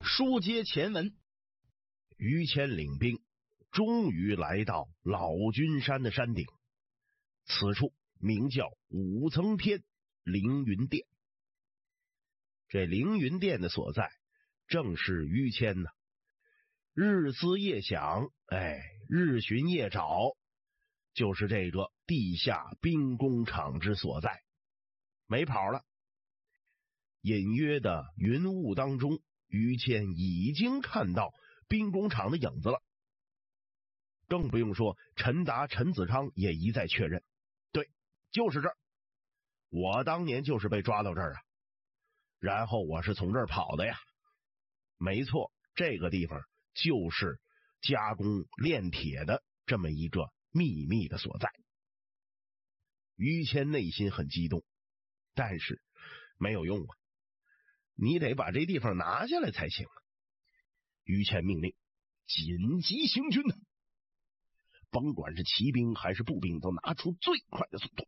书接前文，于谦领兵终于来到老君山的山顶，此处名叫五层天凌云殿。这凌云殿的所在正是于谦日思夜想，日寻夜找，就是这个地下兵工厂之所在。没跑了，隐约的云雾当中，于谦已经看到兵工厂的影子了。更不用说陈达、陈子昌也一再确认，对，就是这儿，我当年就是被抓到这儿然后我是从这儿跑的呀。没错，这个地方就是加工炼铁的这么一个秘密的所在。于谦内心很激动，但是没有用你得把这地方拿下来才行于谦命令紧急行军甭管是骑兵还是步兵，都拿出最快的速度，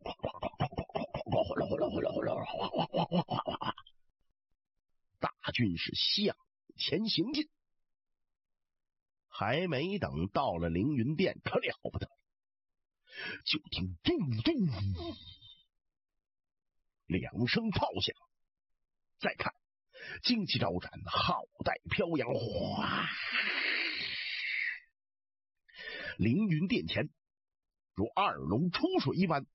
大军是向前行进。还没等到了凌云殿，可了不得，就听咚咚两声炮响，再看旌旗招展，号带飘扬，哗！凌云殿前如二龙出水一般，